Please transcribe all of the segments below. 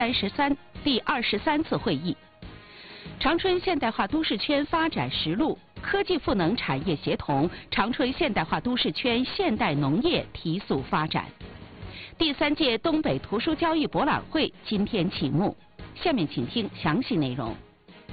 第23次会议。长春现代化都市圈发展实录，科技赋能产业协同，长春现代化都市圈现代农业提速发展。第3届东北图书交易博览会今天启幕，下面请听详细内容。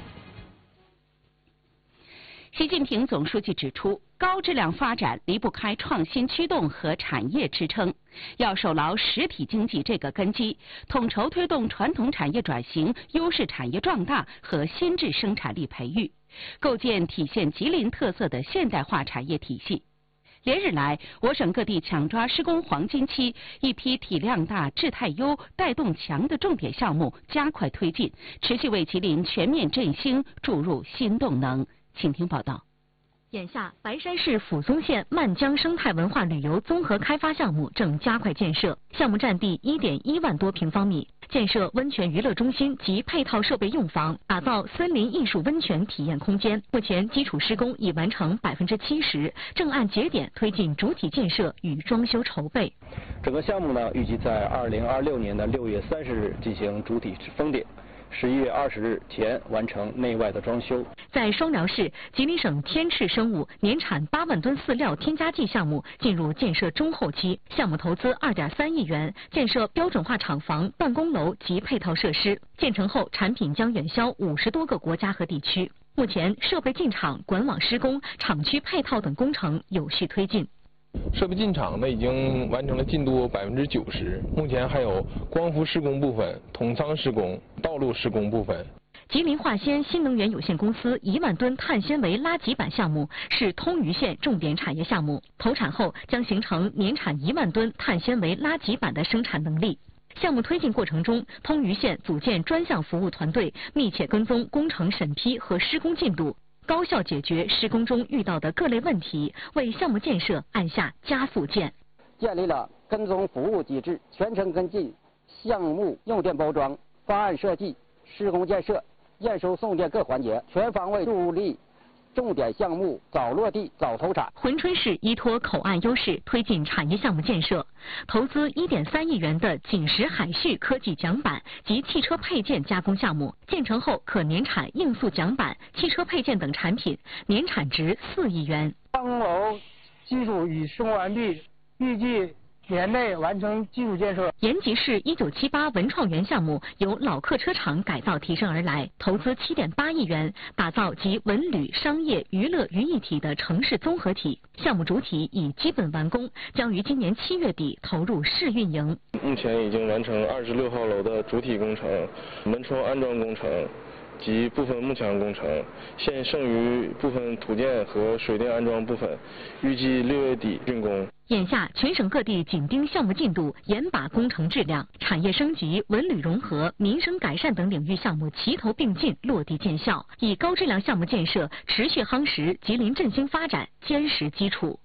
习近平总书记指出，高质量发展离不开创新驱动和产业支撑，要守牢实体经济这个根基，统筹推动传统产业转型、优势产业壮大和新质生产力培育，构建体现吉林特色的现代化产业体系。连日来，我省各地抢抓施工黄金期，一批体量大、质态优、带动强的重点项目加快推进，持续为吉林全面振兴注入新动能。请听报道。 眼下，白山市抚松县漫江生态文化旅游综合开发项目正加快建设，项目占地1.1万多平方米，建设温泉娱乐中心及配套设备用房，打造森林艺术温泉体验空间。目前基础施工已完成70%，正按节点推进主体建设与装修筹备。 整个项目呢，预计在2026年的6月30日进行主体封顶。11月20日前完成内外的装修。 在双辽市，吉林省天赤生物年产8万吨饲料添加剂项目进入建设中后期，项目投资2.3亿元，建设标准化厂房、办公楼及配套设施。建成后，产品将远销50多个国家和地区。目前，设备进场、管网施工、厂区配套等工程有序推进。 设备进场呢，已经完成了进度90%，目前还有光伏施工部分、统仓施工、道路施工部分。 吉林化纤新能源有限公司1万吨碳纤维拉极板项目是通榆县重点产业项目，投产后将形成年产1万吨碳纤维拉极板的生产能力。项目推进过程中，通榆县组建专项服务团队，密切跟踪工程审批和施工进度，高效解决施工中遇到的各类问题，为项目建设按下加速键。 建立了跟踪服务机制，全程跟进项目用电包装、方案设计、施工建设、验收送电各环节，全方位助力重点项目早落地、早投产。 珲春市依托口岸优势推进产业项目建设，投资1.3亿元的锦石海旭科技桨板及汽车配件加工项目，建成后可年产硬塑桨板、汽车配件等产品，年产值4亿元。 办公楼基础已施工完毕，预计年内完成基础建设。 延吉市1978文创园项目由老客车厂改造提升而来，投资7.8亿元，打造集文旅、商业、娱乐于一体的城市综合体。项目主体已基本完工，将于今年7月底投入试运营。 目前已经完成26号楼的主体工程、门窗安装工程及部分幕墙工程，现剩余部分土建和水电安装部分，预计6月底竣工。 眼下，全省各地紧盯项目进度，严把工程质量，产业升级、文旅融合、民生改善等领域项目齐头并进，落地见效，以高质量项目建设持续夯实吉林振兴发展坚实基础。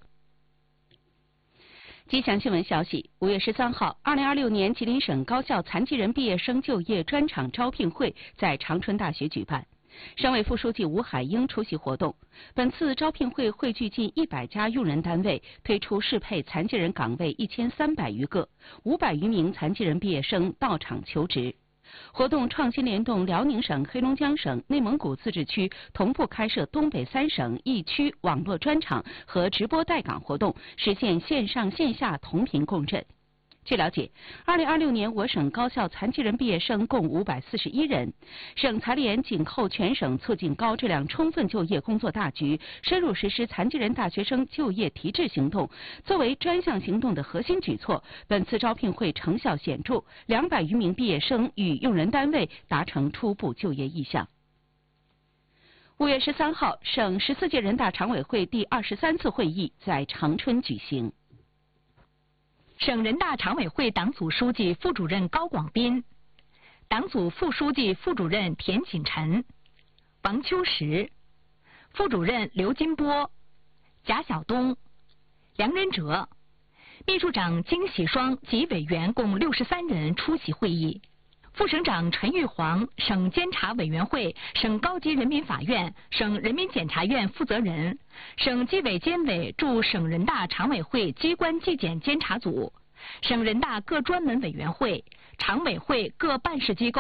吉祥新闻消息，5月13号，2026年吉林省高校残疾人毕业生就业专场招聘会在长春大学举办。省委副书记吴海英出席活动。本次招聘会汇聚近100家用人单位，推出适配残疾人岗位1300余个，500余名残疾人毕业生到场求职。活动创新联动辽宁省、黑龙江省、内蒙古自治区，同步开设东北3省1区网络专场和直播带岗活动，实现线上线下同频共振。据了解，2026年我省高校残疾人毕业生共541人。省残联紧扣全省促进高质量充分就业工作大局，深入实施残疾人大学生就业提质行动。作为专项行动的核心举措，本次招聘会成效显著，200余名毕业生与用人单位达成初步就业意向。5月13号，省14届人大常委会第23次会议在长春举行。 省人大常委会党组书记、副主任高广斌，党组副书记、副主任田锦臣、王秋实，副主任刘金波、贾晓东、梁仁哲，秘书长金喜双及委员共63人出席会议。副省长陈玉煌，省监察委员会、省高级人民法院、省人民检察院负责人，省纪委监委驻省人大常委会机关纪检监察组，省人大各专门委员会、常委会各办事机构